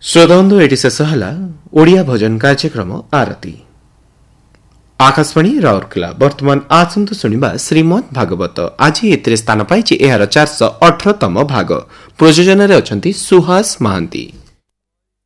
श्रोताबंधु eighty शेष है ओडिया भजन कार्यक्रम आरती। आकाशवाणी राउरकेला वर्तमान आसंतु शुणिबा श्रीमद् भागवत। आज एथिरे स्थान पाइछि एहार 418तम भाग। प्रयोजन रे अछंती सुहास महांती।